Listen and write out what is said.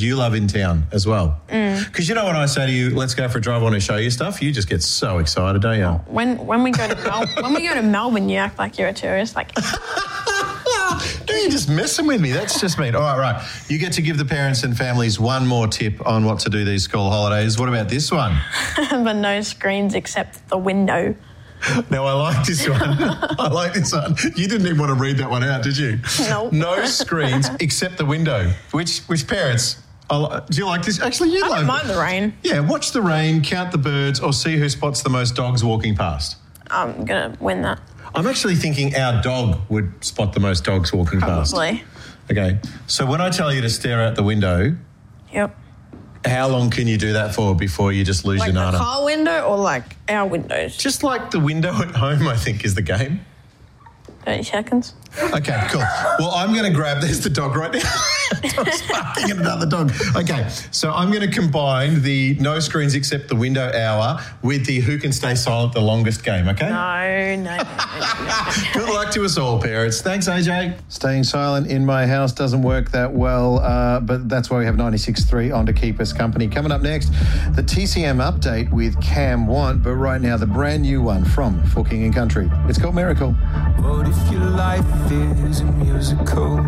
you love in town as well. Because you know when I say to you, let's go for a drive, I want to show you stuff, you just get so excited, don't you? When we go to Melbourne, you act like you're a tourist. Like, You're just messing with me. That's just mean. All right. You get to give the parents and families one more tip on what to do these school holidays. What about this one? but no screens except the window. Now, I like this one. You didn't even want to read that one out, did you? No. No screens except the window. Which parents... do you like this? Actually, you like it. I don't mind the rain. Yeah, watch the rain, count the birds, or see who spots the most dogs walking past. I'm going to win that. I'm actually thinking our dog would spot the most dogs walking past. Probably. Okay, so when I tell you to stare out the window, Yep. how long can you do that for before you just lose Like your the nana? car window or like our windows? Just like the window at home, I think, is the game. 30 seconds. Okay, cool. Well, I'm going to grab... There's the dog right now. Dog's barking at another dog. Okay, so I'm going to combine the no screens except the window hour with the who can stay silent the longest game, okay? No. Good luck to us all, parents. Thanks, AJ. Staying silent in my house doesn't work that well, but that's why we have 96.3 on to keep us company. Coming up next, the TCM update with Cam Want, but right now the brand new one from For King and Country. It's called Miracle. What if your life is a musical?